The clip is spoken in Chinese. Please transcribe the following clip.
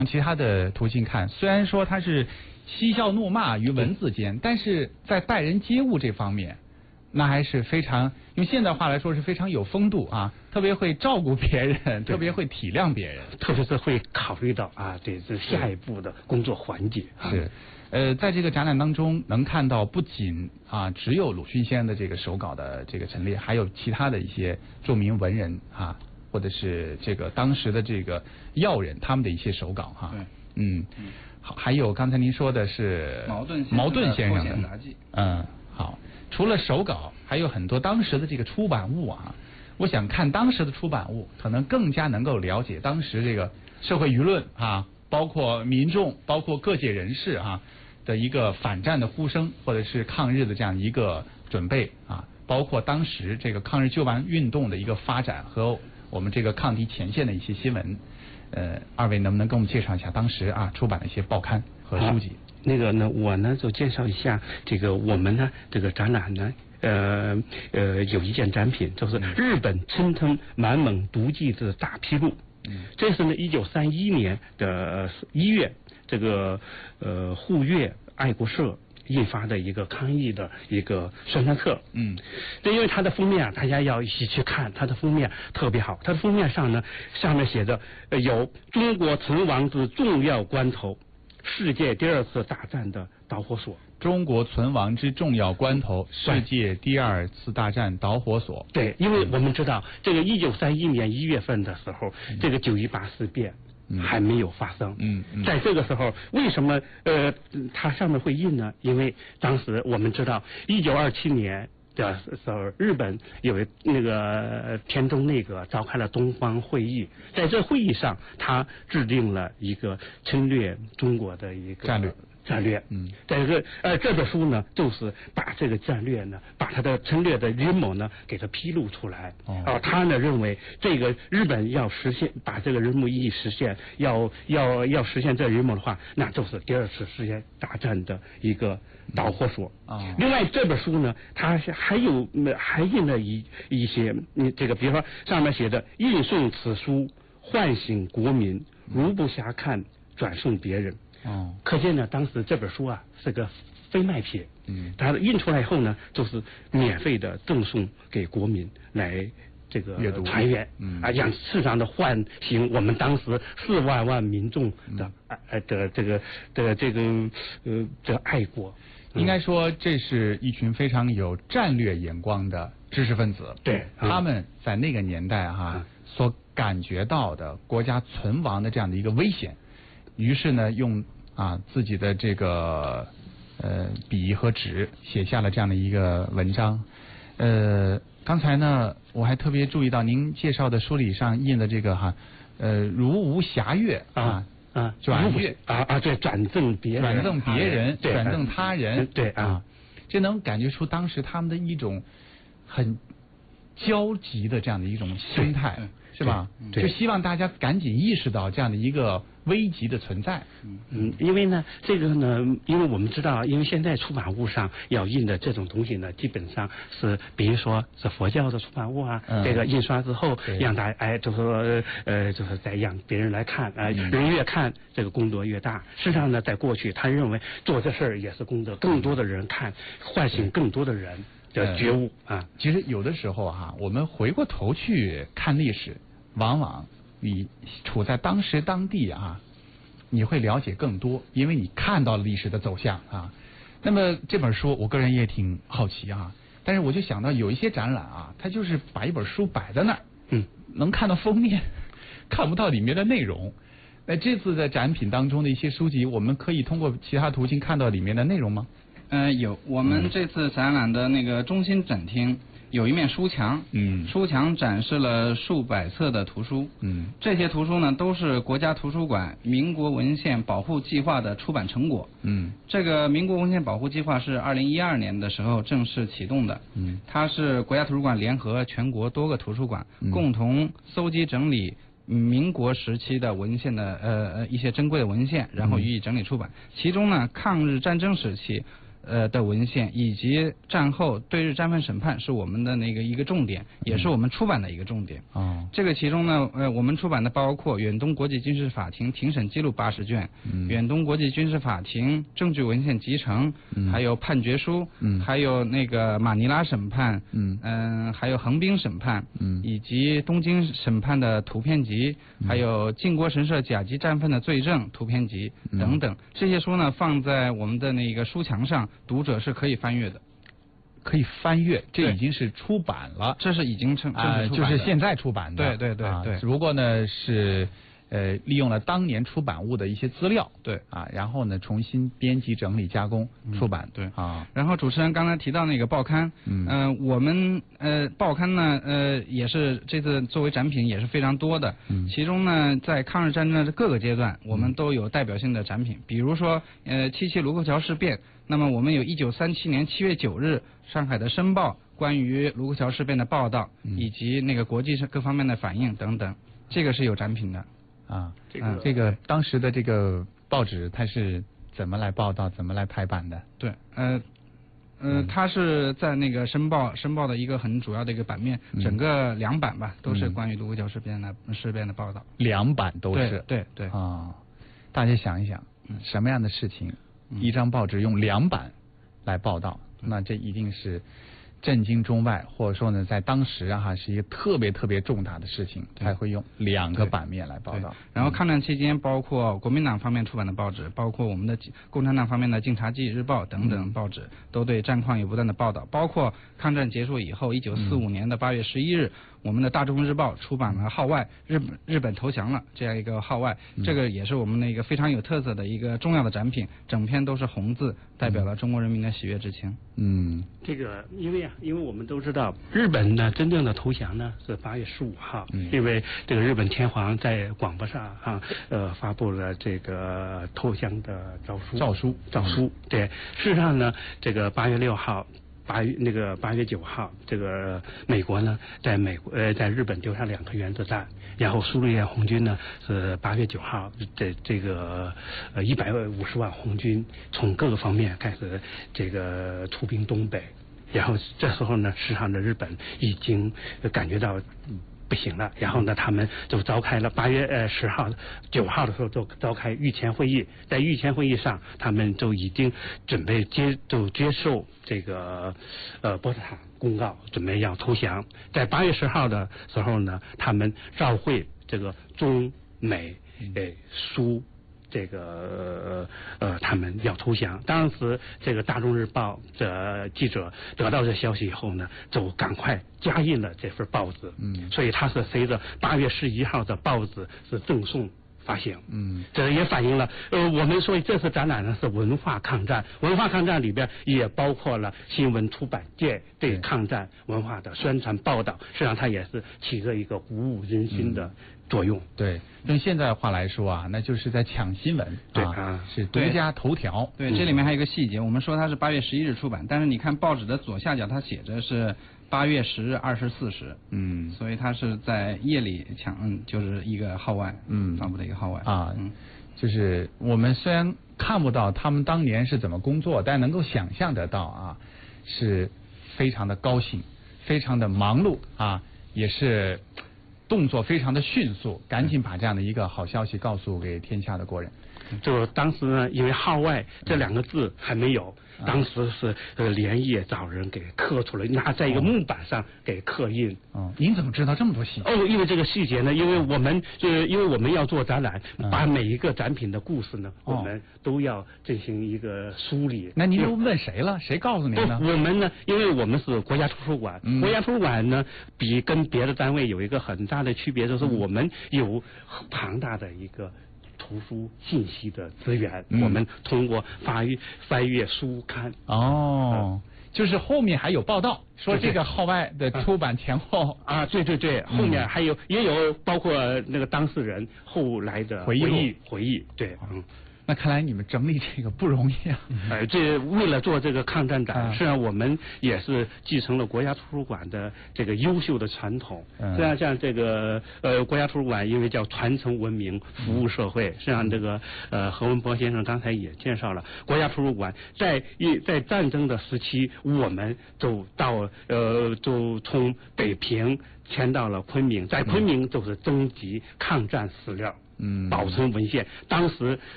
其他的途径看，虽然说他是嬉笑怒骂于文字间，但是在待人接物这方面，那还是非常用现代话来说是非常有风度啊，特别会照顾别人，特别会体谅别人， 特别是会考虑到这下一步的工作环节。 是，在这个展览当中能看到不仅只有鲁迅先生的这个手稿的这个陈列，还有其他的一些著名文人或者是这个当时的这个要人他们的一些手稿好，还有刚才您说的是茅盾先生的好，除了手稿，还有很多当时的这个出版物我想看当时的出版物，可能更加能够了解当时这个社会舆论包括民众，包括各界人士的一个反战的呼声，或者是抗日的这样一个准备包括当时这个抗日救亡运动的一个发展和我们这个抗敌前线的一些新闻。二位能不能给我们介绍一下当时出版的一些报刊和书籍？ 那个呢，我呢就介绍一下这个我们呢这个展览呢，有一件展品，就是日本侵吞满蒙毒剂的大披露。这是呢1931年的1月，这个沪粤爱国社印发的一个抗议的一个宣传册。因为它的封面大家要一起去看，它的封面特别好。它的封面上呢，上面写着有中国存亡之重要关头，世界第2次大战的导火索。 中国存亡之重要关头，世界第2次大战导火索。 对，因为我们知道这个1931年1月份的时候，这个9·18事变还没有发生。在这个时候，为什么它上面会印呢？因为当时我们知道1927年的时候，日本有那个田中内阁召开了东方会议，在这会议上，他制定了一个侵略中国的一个战略。在这本书呢，就是把这个战略呢，把他的侵略的阴谋呢，给它披露出来。他呢认为这个日本要实现把这个阴谋一实现，要实现这阴谋的话，那就是第2次世界大战的一个导火索。另外这本书呢，它还印了一些这个，比如说上面写的印送此书，唤醒国民，如不暇看，转送别人。可见呢，当时这本书是个非卖品。它印出来以后呢，就是免费的赠送给国民来这个阅读团圆。让适当的唤醒我们当时4万民众的这个爱国。 应该说，这是一群非常有战略眼光的知识分子。 对， 他们在那个年代所感觉到的国家存亡的这样的一个危险。于是呢，用自己的这个笔和纸写下了这样的一个文章。刚才呢，我还特别注意到您介绍的书里上印的这个如无暇月转阅对，转赠别人， 转赠他人， 对这能感觉出当时他们的一种很焦急的这样的一种心态，是吧？就希望大家赶紧意识到这样的一个危急的存在。 因为呢，这个呢，因为我们知道，因为现在出版物上要印的这种东西呢，基本上是，比如说是佛教的出版物这个印刷之后，让大家就是说就是再让别人来看人越看这个功德越大。实际上呢，在过去，他认为做这事儿也是功德，更多的人看，唤醒更多的人的觉悟其实有的时候我们回过头去看历史，往往你处在当时当地你会了解更多，因为你看到了历史的走向那么这本书，我个人也挺好奇但是我就想到有一些展览它就是把一本书摆在那儿，能看到封面，看不到里面的内容。那这次的展品当中的一些书籍，我们可以通过其他途径看到里面的内容吗？ 有，我们这次展览的那个中心展厅有一面书墙，书墙展示了数百册的图书，这些图书呢都是国家图书馆民国文献保护计划的出版成果，这个民国文献保护计划是2012年的时候正式启动的，它是国家图书馆联合全国多个图书馆共同搜集整理民国时期的文献的一些珍贵的文献，然后予以整理出版。其中呢，抗日战争时期的文献，以及战后对日战犯审判是我们的那个一个重点，也是我们出版的一个重点。这个其中呢，我们出版的包括远东国际军事法庭庭审记录80卷，远东国际军事法庭证据文献集成，还有判决书，还有那个马尼拉审判，还有横滨审判，以及东京审判的图片集，还有靖国神社甲级战犯的罪证图片集等等。这些书呢放在我们的那个书墙上，读者是可以翻阅的。 可以翻阅，这已经是出版了， 这是已经正式出版的， 就是现在出版的。 对。 只不过呢是利用了当年出版物的一些资料， 对然后呢重新编辑整理加工出版， 对然后主持人刚才提到那个报刊，我们报刊呢也是这次作为展品也是非常多的，其中呢在抗日战争的各个阶段，我们都有代表性的展品，比如说77卢沟桥事变，那么我们有1937年7月9日上海的《申报》关于卢沟桥事变的报道，以及那个国际上各方面的反应等等，这个是有展品的。 这个当时的这个报纸它是怎么来报道、怎么来排版的？ 对，它是在那个申报的一个很主要的一个版面，整个2版吧，都是关于卢沟桥事变的报道。 2版都是。 对。 大家想一想，什么样的事情，一张报纸用2版来报道，那这一定是震惊中外，或者说呢，在当时是一个特别特别重大的事情，才会用2个版面来报道。 然后抗战期间，包括国民党方面出版的报纸，包括我们的共产党方面的《晋察冀日报》等等报纸，都对战况有不断的报道。包括抗战结束以后，1945年的8月11日，我们的《大众日报》出版了号外日本投降了这样一个号外，这个也是我们的一个非常有特色的一个重要的展品，整篇都是红字，代表了中国人民的喜悦之情。 这个因为我们都知道，日本呢真正的投降呢是8月15号，因为这个日本天皇在广播上发布了这个投降的诏书。对，事实上呢，这个8月6号。8月9号，这个美国呢，在日本丢下2颗原子弹，然后苏联红军呢是8月9号，这个150万红军从各个方面开始这个出兵东北，然后这时候呢，实际上的日本已经感觉到不行了，然后呢，他们就召开了8月10号、9号的时候就召开御前会议，在御前会议上，他们就已经准备接受这个波茨坦公告，准备要投降。在8月10号的时候呢，他们召会这个中美苏。这个他们要投降。当时这个《大众日报》的记者得到这消息以后呢，就赶快加印了这份报纸。所以它是随着8月11号的报纸是赠送发行。这也反映了我们说这次展览呢是文化抗战，文化抗战里边也包括了新闻出版界对抗战文化的宣传报道，实际上它也是起着一个鼓舞人心的作用。 对，用现在话来说那就是在抢新闻。 对是独家头条。 对，这里面还有一个细节，我们说它是8月11日出版，但是你看报纸的左下角，它写着是8月10日24时。所以它是在夜里就是一个号外，发布的一个号外就是我们虽然看不到他们当年是怎么工作，但能够想象得到是非常的高兴，非常的忙碌也是动作非常的迅速，赶紧把这样的一个好消息告诉给天下的国人。 就当时呢，因为号外这2个字还没有，当时是连夜找人给刻出来，拿在一个木板上给刻印。 您怎么知道这么多细节？ 因为这个细节呢，因为我们要做展览，把每一个展品的故事呢，我们都要进行一个梳理。 那您都问谁了？谁告诉您呢？ 我们呢，因为我们是国家图书馆，国家图书馆呢，跟别的单位有一个很大的区别，就是我们有庞大的一个图书信息的资源，我们通过翻阅书刊。 就是后面还有报道说这个号外的出版前后对，后面也有包括那个当事人后来的回忆。对。 那看来你们整理这个不容易啊。 这为了做这个抗战展，实际上我们也是继承了国家图书馆的这个优秀的传统。实际上像这个国家图书馆因为叫传承文明服务社会，实际上这个何文博先生刚才也介绍了，国家图书馆在战争的时期，我们就从北平迁到了昆明，在昆明就是征集抗战史料。保存文献。当时